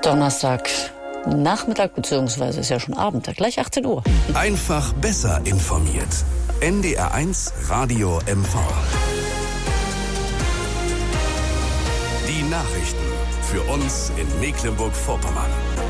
Donnerstag Nachmittag, beziehungsweise ist ja schon Abend, gleich 18 Uhr. Einfach besser informiert. NDR1 Radio MV. Die Nachrichten für uns in Mecklenburg-Vorpommern.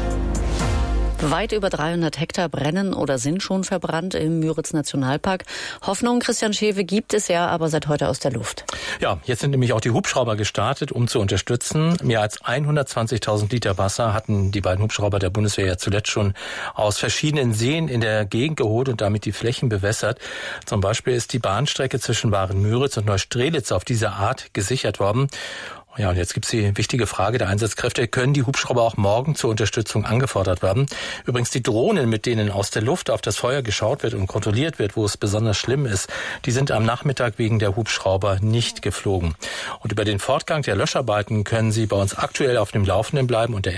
Weit über 300 Hektar brennen oder sind schon verbrannt im Müritz-Nationalpark. Hoffnung, Christian Schewe, gibt es ja, aber seit heute aus der Luft. Ja, jetzt sind nämlich auch die Hubschrauber gestartet, um zu unterstützen. Mehr als 120.000 Liter Wasser hatten die beiden Hubschrauber der Bundeswehr ja zuletzt schon aus verschiedenen Seen in der Gegend geholt und damit die Flächen bewässert. Zum Beispiel ist die Bahnstrecke zwischen Waren-Müritz und Neustrelitz auf diese Art gesichert worden. Ja, und jetzt gibt's die wichtige Frage der Einsatzkräfte. Können die Hubschrauber auch morgen zur Unterstützung angefordert werden? Übrigens die Drohnen, mit denen aus der Luft auf das Feuer geschaut wird und kontrolliert wird, wo es besonders schlimm ist, die sind am Nachmittag wegen der Hubschrauber nicht geflogen. Und über den Fortgang der Löscharbeiten können Sie bei uns aktuell auf dem Laufenden bleiben unter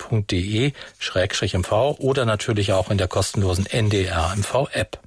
ndr.de/mv oder natürlich auch in der kostenlosen NDR MV-App.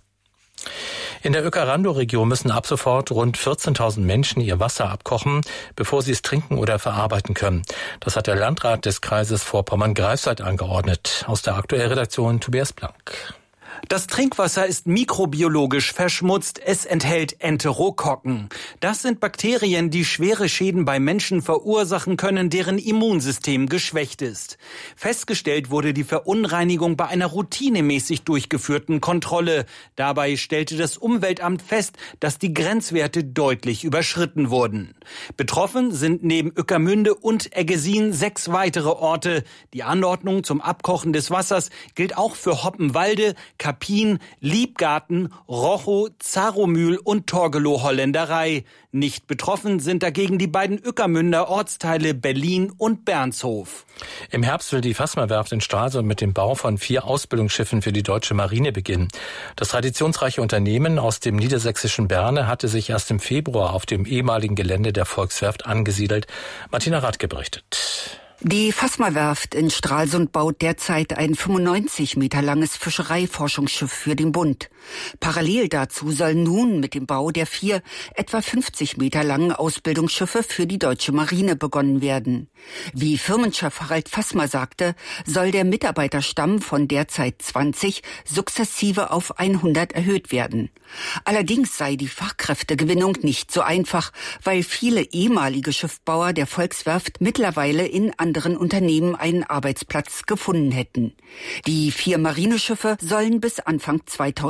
In der Uecker-Randow-Region müssen ab sofort rund 14.000 Menschen ihr Wasser abkochen, bevor sie es trinken oder verarbeiten können. Das hat der Landrat des Kreises Vorpommern-Greifswald angeordnet. Aus der aktuellen Redaktion Tobias Blank. Das Trinkwasser ist mikrobiologisch verschmutzt. Es enthält Enterokokken. Das sind Bakterien, die schwere Schäden bei Menschen verursachen können, deren Immunsystem geschwächt ist. Festgestellt wurde die Verunreinigung bei einer routinemäßig durchgeführten Kontrolle. Dabei stellte das Umweltamt fest, dass die Grenzwerte deutlich überschritten wurden. Betroffen sind neben Ueckermünde und Eggesin 6 weitere Orte. Die Anordnung zum Abkochen des Wassers gilt auch für Hoppenwalde, Kapin, Liebgarten, Rochow, Zaromühl und Torgelow-Holländerei. Nicht betroffen sind dagegen die beiden Ueckermünder Ortsteile Berlin und Bernshof. Im Herbst will die Fassmer-Werft in Stralsund mit dem Bau von 4 Ausbildungsschiffen für die deutsche Marine beginnen. Das traditionsreiche Unternehmen aus dem niedersächsischen Berne hatte sich erst im Februar auf dem ehemaligen Gelände der Volkswerft angesiedelt. Martina Radke berichtet. Die Fassmer-Werft in Stralsund baut derzeit ein 95 Meter langes Fischereiforschungsschiff für den Bund. Parallel dazu soll nun mit dem Bau der 4 etwa 50 Meter langen Ausbildungsschiffe für die deutsche Marine begonnen werden. Wie Firmenchef Harald Fassmer sagte, soll der Mitarbeiterstamm von derzeit 20 sukzessive auf 100 erhöht werden. Allerdings sei die Fachkräftegewinnung nicht so einfach, weil viele ehemalige Schiffbauer der Volkswerft mittlerweile in anderen Unternehmen einen Arbeitsplatz gefunden hätten. Die 4 Marineschiffe sollen bis Anfang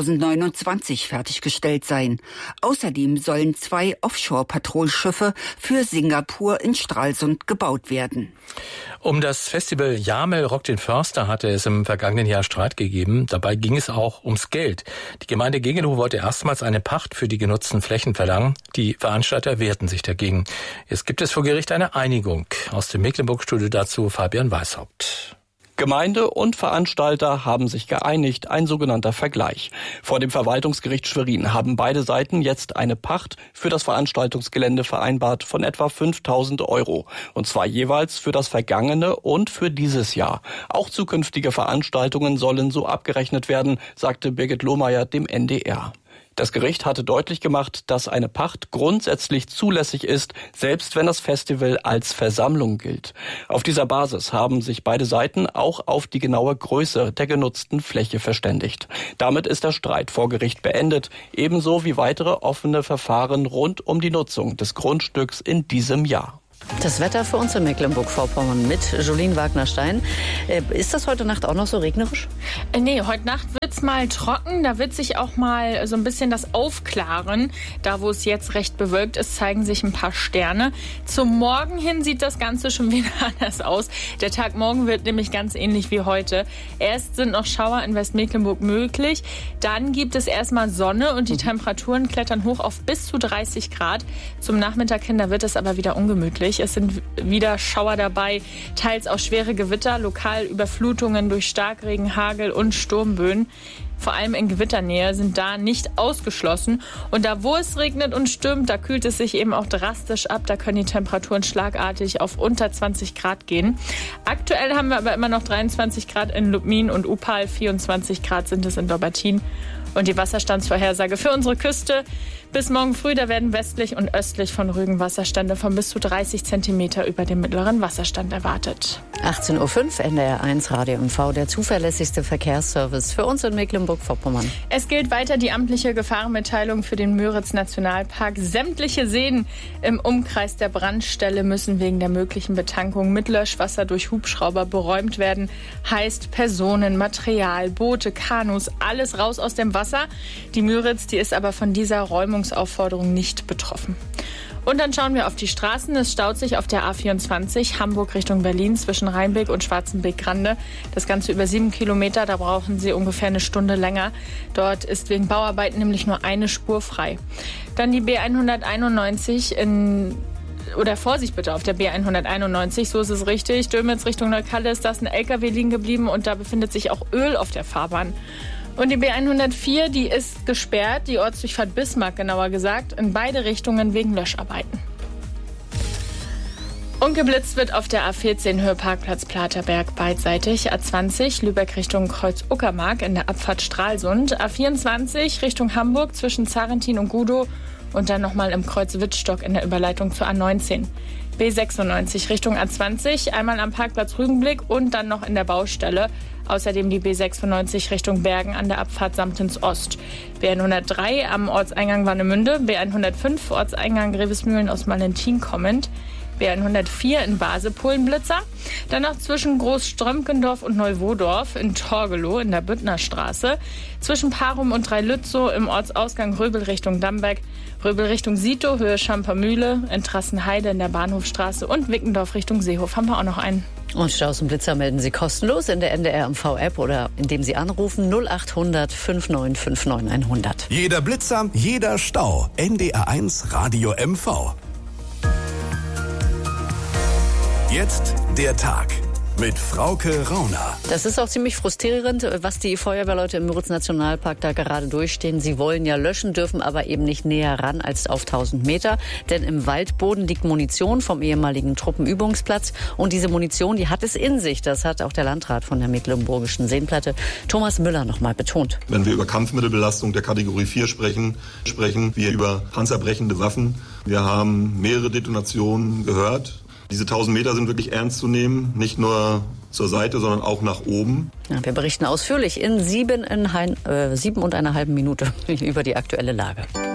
2029 fertiggestellt sein. Außerdem sollen 2 Offshore-Patrouillschiffe für Singapur in Stralsund gebaut werden. Um das Festival Jamel Rock den Förster hatte es im vergangenen Jahr Streit gegeben. Dabei ging es auch ums Geld. Die Gemeinde Gegelow wollte erstmals eine Pacht für die genutzten Flächen verlangen. Die Veranstalter wehrten sich dagegen. Jetzt gibt es vor Gericht eine Einigung. Aus dem Mecklenburg-Studio dazu Fabian Weishaupt. Gemeinde und Veranstalter haben sich geeinigt, ein sogenannter Vergleich. Vor dem Verwaltungsgericht Schwerin haben beide Seiten jetzt eine Pacht für das Veranstaltungsgelände vereinbart von etwa 5.000 €. Und zwar jeweils für das vergangene und für dieses Jahr. Auch zukünftige Veranstaltungen sollen so abgerechnet werden, sagte Birgit Lohmeier dem NDR. Das Gericht hatte deutlich gemacht, dass eine Pacht grundsätzlich zulässig ist, selbst wenn das Festival als Versammlung gilt. Auf dieser Basis haben sich beide Seiten auch auf die genaue Größe der genutzten Fläche verständigt. Damit ist der Streit vor Gericht beendet, ebenso wie weitere offene Verfahren rund um die Nutzung des Grundstücks in diesem Jahr. Das Wetter für uns in Mecklenburg-Vorpommern mit Jolien Wagner-Stein. Ist das heute Nacht auch noch so regnerisch? Nee, heute Nacht wird's mal trocken. Da wird sich auch mal so ein bisschen das aufklaren. Da, wo es jetzt recht bewölkt ist, zeigen sich ein paar Sterne. Zum Morgen hin sieht das Ganze schon wieder anders aus. Der Tag morgen wird nämlich ganz ähnlich wie heute. Erst sind noch Schauer in Westmecklenburg möglich. Dann gibt es erstmal Sonne und die Temperaturen klettern hoch auf bis zu 30 Grad. Zum Nachmittag hin, da wird es aber wieder ungemütlich. Es sind wieder Schauer dabei, teils auch schwere Gewitter, lokal Überflutungen durch Starkregen, Hagel und Sturmböen. Vor allem in Gewitternähe sind da nicht ausgeschlossen. Und da, wo es regnet und stürmt, da kühlt es sich eben auch drastisch ab. Da können die Temperaturen schlagartig auf unter 20 Grad gehen. Aktuell haben wir aber immer noch 23 Grad in Lubmin und Upal, 24 Grad sind es in Dobbertin. Und die Wasserstandsvorhersage für unsere Küste bis morgen früh, da werden westlich und östlich von Rügen Wasserstände von bis zu 30 Zentimeter über dem mittleren Wasserstand erwartet. 18.05 Uhr, NDR1 Radio MV, der zuverlässigste Verkehrsservice für uns in Mecklenburg-Vorpommern. Es gilt weiter die amtliche Gefahrenmitteilung für den Müritz-Nationalpark. Sämtliche Seen im Umkreis der Brandstelle müssen wegen der möglichen Betankung mit Löschwasser durch Hubschrauber beräumt werden. Heißt Personen, Material, Boote, Kanus, alles raus aus dem Wasser. Die Müritz, die ist aber von dieser Räumungsaufforderung nicht betroffen. Und dann schauen wir auf die Straßen. Es staut sich auf der A24 Hamburg Richtung Berlin zwischen Rheinbeck und Schwarzenbeck-Grande. Das Ganze über 7 Kilometer, da brauchen Sie ungefähr eine Stunde länger. Dort ist wegen Bauarbeiten nämlich nur eine Spur frei. Dann die B191 Vorsicht bitte auf der B191, so ist es richtig. Dömitz Richtung Neukallis, da ist ein LKW liegen geblieben und da befindet sich auch Öl auf der Fahrbahn. Und die B104, die ist gesperrt, die Ortsdurchfahrt Bismarck genauer gesagt, in beide Richtungen wegen Löscharbeiten. Und geblitzt wird auf der A14 Höheparkplatz Platerberg beidseitig, A20 Lübeck Richtung Kreuz-Uckermark in der Abfahrt Stralsund, A24 Richtung Hamburg zwischen Zarentin und Gudow und dann nochmal im Kreuz Wittstock in der Überleitung zur A19. B96 Richtung A20, einmal am Parkplatz Rügenblick und dann noch in der Baustelle. Außerdem die B96 Richtung Bergen an der Abfahrt Samtens Ost. B103 am Ortseingang Warnemünde, B105 Ortseingang Grevesmühlen aus Malentin kommend, B104 in Basel Polenblitzer, dann noch zwischen Großströmkendorf und Neuwodorf in Torgelow in der Büttnerstraße, zwischen Parum und Dreilützow im Ortsausgang Röbel Richtung Damberg, Röbel Richtung Sito, Höhe Schampermühle, in Trassenheide in der Bahnhofstraße und Wickendorf Richtung Seehof haben wir auch noch einen. Und Staus und Blitzer melden Sie kostenlos in der NDR MV-App oder indem Sie anrufen 0800 5959 100. Jeder Blitzer, jeder Stau. NDR1 Radio MV. Jetzt der Tag mit Frauke Rauner. Das ist auch ziemlich frustrierend, was die Feuerwehrleute im Müritz-Nationalpark da gerade durchstehen. Sie wollen ja löschen, dürfen aber eben nicht näher ran als auf 1000 Meter. Denn im Waldboden liegt Munition vom ehemaligen Truppenübungsplatz. Und diese Munition, die hat es in sich. Das hat auch der Landrat von der Mecklenburgischen Seenplatte, Thomas Müller, noch mal betont. Wenn wir über Kampfmittelbelastung der Kategorie 4 sprechen wir über panzerbrechende Waffen. Wir haben mehrere Detonationen gehört. Diese 1000 Meter sind wirklich ernst zu nehmen, nicht nur zur Seite, sondern auch nach oben. Ja, wir berichten ausführlich in 7,5 Minuten über die aktuelle Lage.